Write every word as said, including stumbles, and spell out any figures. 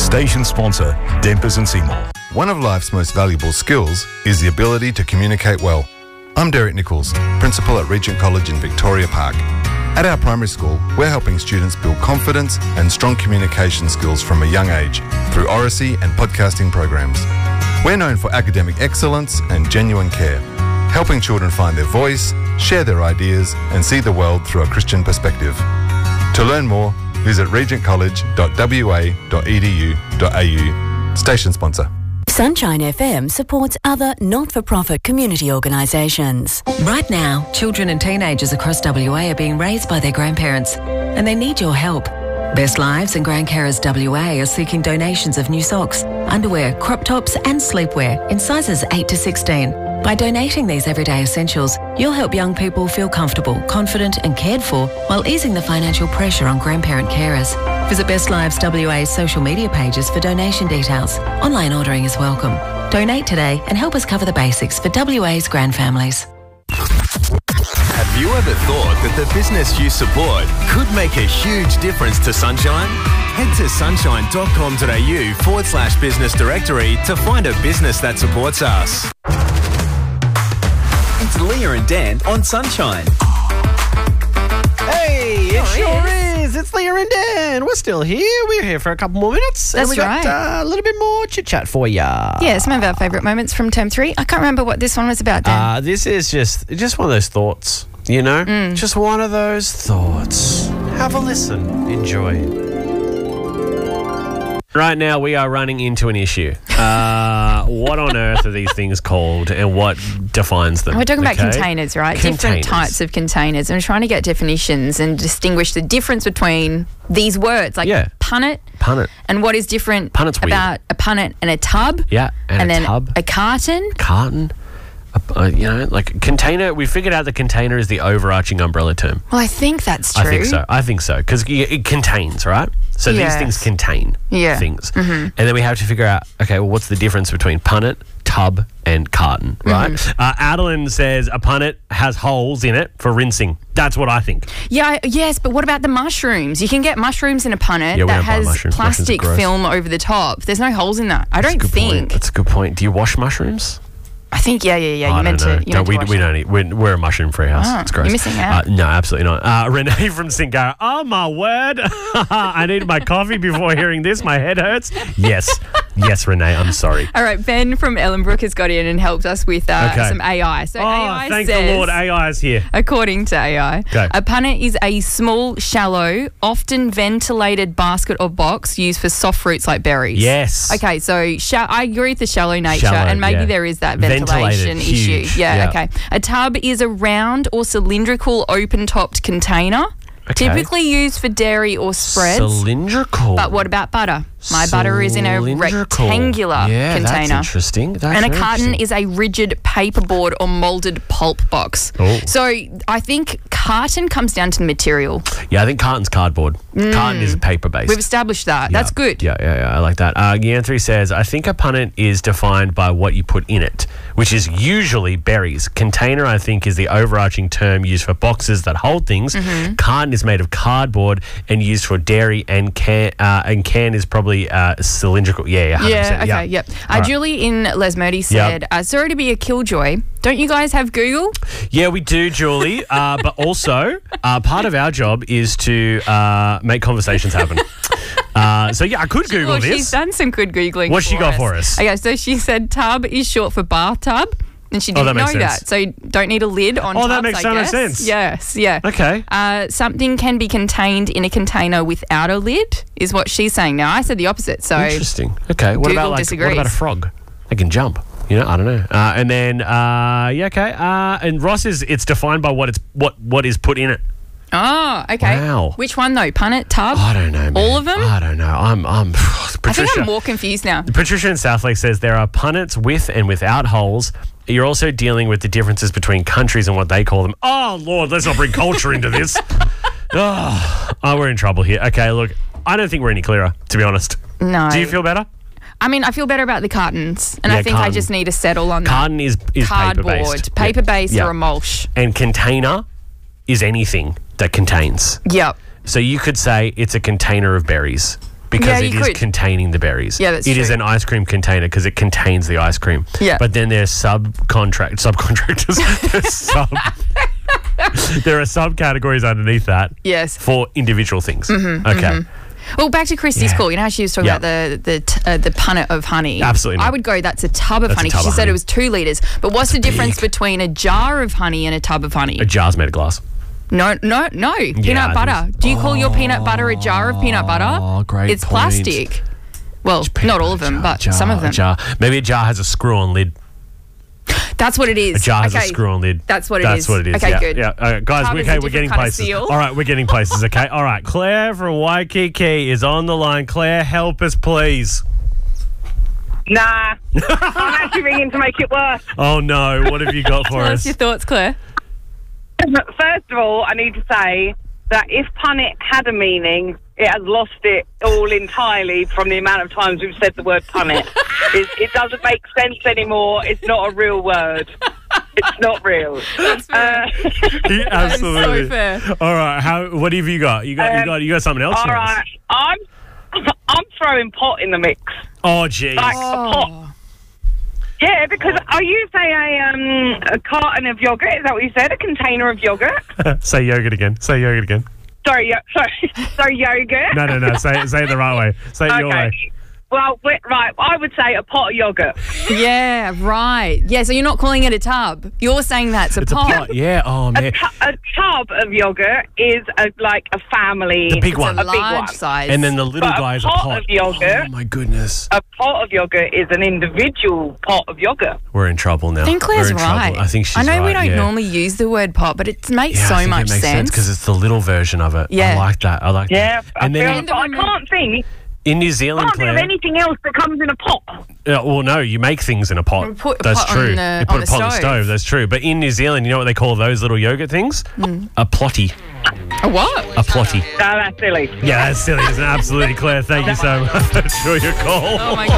Station sponsor, Dempers and Seymour. One of life's most valuable skills is the ability to communicate well. I'm Derek Nichols, Principal at Regent College in Victoria Park. At our primary school, we're helping students build confidence and strong communication skills from a young age through oracy and podcasting programs. We're known for academic excellence and genuine care, helping children find their voice, share their ideas, and see the world through a Christian perspective. To learn more, visit regent college dot w a dot e d u dot a u. Station sponsor. Sunshine F M supports other not-for-profit community organisations. Right now, children and teenagers across W A are being raised by their grandparents, and they need your help. Best Lives and Grandcarers W A are seeking donations of new socks, underwear, crop tops and sleepwear in sizes eight to sixteen. By donating these everyday essentials, you'll help young people feel comfortable, confident and cared for while easing the financial pressure on grandparent carers. Visit Best Lives W A's social media pages for donation details. Online ordering is welcome. Donate today and help us cover the basics for W A's grand families. Have you ever thought that the business you support could make a huge difference to Sunshine? Head to sunshine.com.au forward slash business directory to find a business that supports us. It's Leah and Dan on Sunshine. Hey, it sure is. It's Leah and Dan. We're still here. We're here for a couple more minutes. That's and we got right. uh, a little bit more chit-chat for you. Yeah, some of our favourite moments from term three. I can't remember what this one was about, Dan. Uh, this is just just one of those thoughts, you know? Mm. Just one of those thoughts. Have a listen. Enjoy. Right now, we are running into an issue. Uh, what on earth are these things called and what defines them? We're talking about okay? containers, right? Different Containers. types of containers. And we're trying to get definitions and distinguish the difference between these words, like Yeah. punnet, Punnet. and what is different Punnet's weird. about a punnet and a tub. Yeah, and, And, a then tub. a carton. Carton. Uh, you know, like container. We figured out the container is the overarching umbrella term. Well, I think that's true. I think so. I think so because it contains, right? So Yes. these things contain Yeah. things, Mhm. and then we have to figure out, okay, well, what's the difference between punnet, tub, and carton, right? Mm-hmm. Uh, Adeline says a punnet has holes in it for rinsing. That's what I think. Yeah, I- yes, but what about the mushrooms? You can get mushrooms in a punnet Yeah, we that don't buy has mushrooms. Mushrooms are plastic gross. film over the top. There's no holes in that. I That's a don't good think. point. That's a good point. Do you wash mushrooms? I think, yeah, yeah, yeah. I You meant don't know. to. You No, meant we, to wash we it. don't eat. We're, we're a mushroom-free house. Oh, it's gross. you're missing out. Uh, no, absolutely not. Uh, Renee from Singo. Oh, my word. I need my coffee before hearing this. My head hurts. Yes. Yes, Renee, I'm sorry. All right, Ben from Ellenbrook has got in and helped us with uh, Okay. some A I. So Oh, A I thank says, the Lord, A I is here. according to A I, Go. a punnet is a small, shallow, often ventilated basket or box used for soft fruits like berries. Yes. Okay, so sha- I agree with the shallow nature, Shallow, and maybe yeah. there is that Ventilated, ventilation issue. huge, Yeah, yeah. okay. A tub is a round or cylindrical open-topped container, Okay. typically used for dairy or spreads. Cylindrical. But what about butter? My butter is in a Cylindrical. rectangular yeah, container. That's interesting. That's and a very carton interesting. is a rigid paperboard or moulded pulp box. Oh. So I think carton comes down to the material. Yeah, I think carton's cardboard. Carton is paper-based. We've established that. Yeah. That's good. Yeah, yeah, yeah. I like that. Uh, Yanthri says, I think a punnet is defined by what you put in it, which is usually berries. Container, I think, is the overarching term used for boxes that hold things. Mm-hmm. Carton is made of cardboard and used for dairy, and can uh, and can is probably uh, cylindrical. Yeah, yeah, one hundred Yeah, percent. okay, yep. Uh, All right. Julie in Lesmurdy said, uh, sorry to be a killjoy. Don't you guys have Google? Yeah, we do, Julie. Uh, but also, uh, part of our job is to uh, make conversations happen. Uh, so, yeah, I could Google Well, this. she's done some good Googling. What's she for got us. for us? Okay, so she said tub is short for bathtub. And she Oh, didn't that know makes sense. that. So you don't need a lid on Oh, tubs, that makes I so much guess. sense. Yes, yeah. Okay. Uh, something can be contained in a container without a lid, is what she's saying. Now, I said the opposite. So Interesting. Okay. What Google about like disagrees. what about a frog? They can jump. You know, I don't know. Uh, and then uh, yeah, okay. Uh, and Ross is it's defined by what it's what what is put in it. Oh, okay. Wow. Which one though? Punnet, tub? I don't know. Man. All of them? I don't know. I'm I'm I Patricia. think I'm more confused now. Patricia in Southlake says there are punnets with and without holes. You're also dealing with the differences between countries and what they call them. Oh, Lord, let's not bring culture into this. Oh, oh, we're in trouble here. Okay, look, I don't think we're any clearer, to be honest. No. Do you feel better? I mean, I feel better about the cartons, and Yeah, I think I carton. just need to settle on Carton is, that. is Cardboard, paper-based. paper-based Yeah. or a mulch. And container is anything that contains. Yep. So you could say it's a container of berries. because Yeah, it you is could. containing the berries. Yeah, that's It is true. an ice cream container because it contains the ice cream. Yeah. But then there's subcontract subcontractors. There's sub. There are subcategories underneath that Yes. for individual things. Mm-hmm, okay. Well, back to Christy's Yeah. call. You know how she was talking Yeah. about the the t- uh, the punnet of honey? Absolutely not. I would go, that's a tub of That's a honey. tub 'cause she of said honey. it was two litres. But what's the difference between a jar of honey and a tub of honey? A jar's made of glass. No, no, no. it Peanut butter. is. Do you call your peanut butter a jar of peanut butter? Oh, great It's point. plastic. Well, not all of them, Jar, but jar, some of them. A jar. Maybe a jar has a screw-on lid. That's what it is. A jar has okay. a screw-on lid. That's what it That's is. what it is. Okay, yeah, good. Yeah. Okay, guys, Tub we, is a okay, we're different getting kind of places. seal. All right, we're getting places. Okay. All right. Claire from Waikiki is on the line. Claire, help us, please. Nah. I'm actually ringing to make it worse. Oh no! What have you got for Tell us? us your thoughts, Claire. First of all, I need to say that if punnet had a meaning, it has lost it all entirely from the amount of times we've said the word punnet. it, it doesn't make sense anymore. It's not a real word. It's not real. That's fair. Uh, Yeah, absolutely. so fair. All right. How? What have you got? You got? you Um, got? You got something else all for us? right. I'm, I'm throwing pot in the mix. Oh, jeez. Like a pot. Yeah, because are you say a um a carton of yogurt? Is that what you said? A container of yogurt? Say yogurt again. Say yogurt again. Sorry, yo- sorry, sorry, yogurt. No, no, no. Say it. Say it the right way. Say it your way. Okay. Well, wait, right. I would say a pot of yogurt. Yeah, right. Yeah, so you're not calling it a tub. You're saying that's a It's pot. a pot. Yeah. Oh A, man. tu- a tub of yogurt is a, like a family. The big It's one. a A big large one. size. And then the little But a guy's a pot pot. of yogurt- Oh my goodness. A pot of yogurt is an individual pot of yogurt. We're in trouble now. I think Claire's We're in right. trouble. I think she's I know right, we don't yeah. normally use the word pot, but it makes Yeah, so I think much it makes sense because it's the little version of it. Yeah. I like that. I like Yeah, that. I, And feel, then but I can't think. in New I Zealand, can't think of Claire. anything else that comes in a pot. Yeah, well, no, you make things in a pot. We put a That's pot true. on the- you put on a the pot on the stove. stove. That's true. But in New Zealand, you know what they call those little yogurt things? A plotty. A what? A plotty. No, that's silly. Yeah, that's silly, isn't it? Absolutely, Claire. Thank you so much for your call. Oh my God.